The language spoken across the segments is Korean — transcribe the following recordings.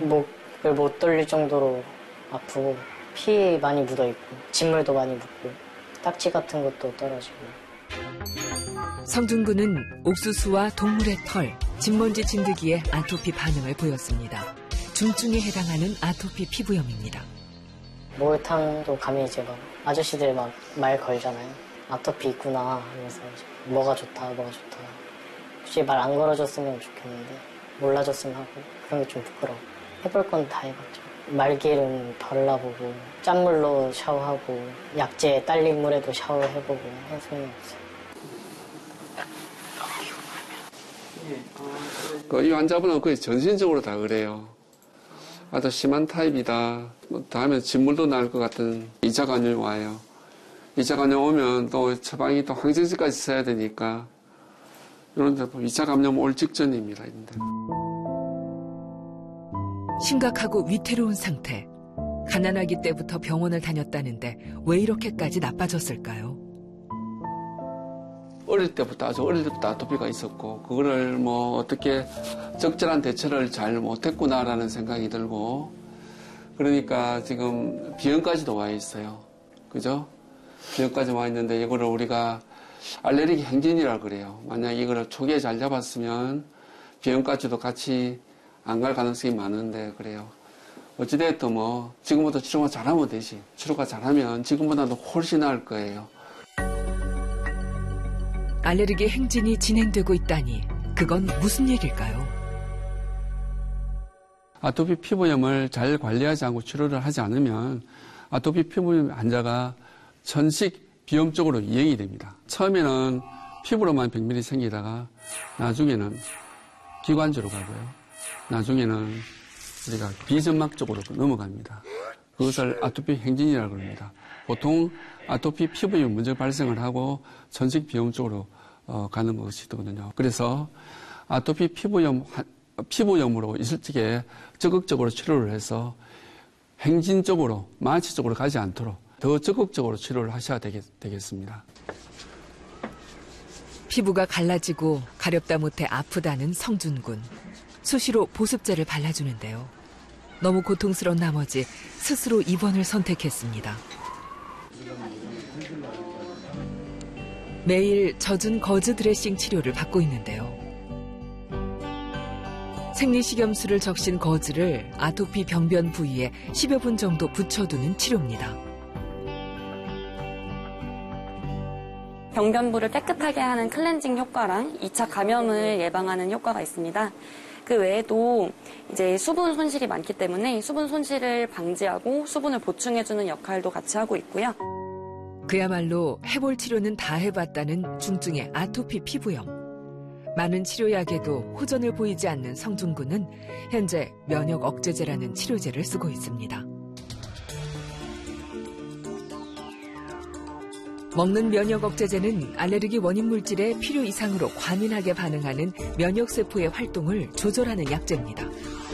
목을 못 돌릴 정도로 아프고 피 많이 묻어있고 진물도 많이 묻고 딱지 같은 것도 떨어지고. 성준군은 옥수수와 동물의 털, 진먼지 진드기에 아토피 반응을 보였습니다. 중증에 해당하는 아토피 피부염입니다. 목욕탕도 가면 이제 막 아저씨들 막 말 걸잖아요. 아토피 있구나 하면서 뭐가 좋다. 혹시 말 안 걸어줬으면 좋겠는데 몰라줬으면 하고 그런 게 좀 부끄러워. 해볼 건 다 해봤죠. 말기름 발라보고 짠물로 샤워하고 약재 딸린 물에도 샤워해보고 한 소용이 없어요. 이 환자분은 거의 전신적으로 다 그래요. 아주 심한 타입이다. 다음에 진물도 날 것 같은 2차 감염이 와요. 2차 감염 오면 또 처방이 또 항생제까지 써야 되니까 이런 데 2차 감염 올 직전입니다. 심각하고 위태로운 상태. 가난하기 때부터 병원을 다녔다는데 왜 이렇게까지 나빠졌을까요? 어릴 때부터 아토피가 있었고 그거를 어떻게 적절한 대처를 잘 못했구나라는 생각이 들고 그러니까 지금 비염까지도 와 있어요. 그죠? 비염까지 와 있는데 이거를 우리가 알레르기 행진이라고 그래요. 만약 이거를 초기에 잘 잡았으면 비염까지도 같이 안 갈 가능성이 많은데 그래요. 어찌됐든 지금부터 치료가 잘하면 되지. 치료가 잘하면 지금보다도 훨씬 나을 거예요. 알레르기 행진이 진행되고 있다니 그건 무슨 얘기일까요? 아토피 피부염을 잘 관리하지 않고 치료를 하지 않으면 아토피 피부염 환자가 천식 비염 쪽으로 이행이 됩니다. 처음에는 피부로만 병변이 생기다가 나중에는 기관지로 가고요. 나중에는 우리가 비점막 쪽으로 넘어갑니다. 그것을 아토피 행진이라고 합니다. 보통 아토피 피부염이 먼저 발생을 하고 천식 비염 쪽으로 가는 것이거든요. 그래서 아토피 피부염으로 있을 적에 적극적으로 치료를 해서 행진 쪽으로, 마취 쪽으로 가지 않도록 더 적극적으로 치료를 하셔야 되겠습니다. 피부가 갈라지고 가렵다 못해 아프다는 성준군. 수시로 보습제를 발라주는데요. 너무 고통스러운 나머지 스스로 입원을 선택했습니다. 매일 젖은 거즈 드레싱 치료를 받고 있는데요. 생리식염수를 적신 거즈를 아토피 병변 부위에 10여 분 정도 붙여두는 치료입니다. 병변부를 깨끗하게 하는 클렌징 효과랑 2차 감염을 예방하는 효과가 있습니다. 그 외에도 이제 수분 손실이 많기 때문에 수분 손실을 방지하고 수분을 보충해주는 역할도 같이 하고 있고요. 그야말로 해볼 치료는 다 해봤다는 중증의 아토피 피부염. 많은 치료약에도 호전을 보이지 않는 성준군은 현재 면역 억제제라는 치료제를 쓰고 있습니다. 먹는 면역 억제제는 알레르기 원인 물질에 필요 이상으로 과민하게 반응하는 면역세포의 활동을 조절하는 약제입니다.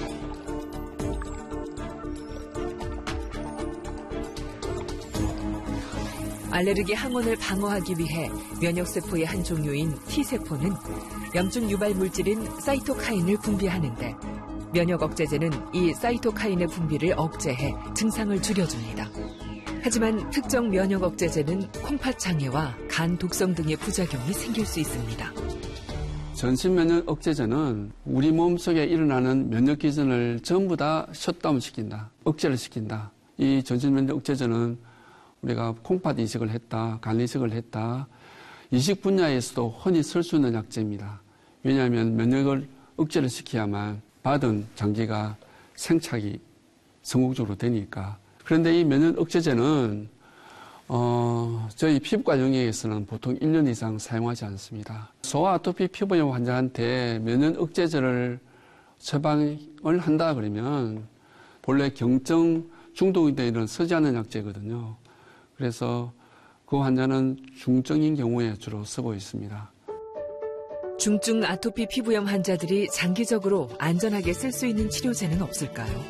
알레르기 항원을 방어하기 위해 면역세포의 한 종류인 T세포는 염증 유발 물질인 사이토카인을 분비하는데 면역 억제제는 이 사이토카인의 분비를 억제해 증상을 줄여줍니다. 하지만 특정 면역 억제제는 콩팥 장애와 간 독성 등의 부작용이 생길 수 있습니다. 전신 면역 억제제는 우리 몸속에 일어나는 면역 기전을 전부 다 셧다운 시킨다. 억제를 시킨다. 이 전신 면역 억제제는 우리가 콩팥 이식을 했다, 간 이식을 했다. 이식 분야에서도 흔히 쓸 수 있는 약제입니다. 왜냐하면 면역을 억제를 시켜야만 받은 장기가 생착이 성공적으로 되니까. 그런데 이 면역 억제제는 저희 피부과 영역에서는 보통 1년 이상 사용하지 않습니다. 소아 아토피 피부염 환자한테 면역 억제제를 처방을 한다 그러면 본래 경증 중독이 되는 쓰지 않는 약제거든요. 그래서 그 환자는 중증인 경우에 주로 쓰고 있습니다. 중증 아토피 피부염 환자들이 장기적으로 안전하게 쓸 수 있는 치료제는 없을까요?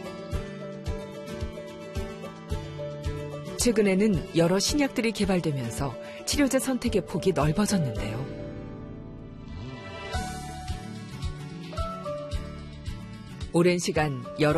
최근에는 여러 신약들이 개발되면서 치료제 선택의 폭이 넓어졌는데요. 오랜 시간 여러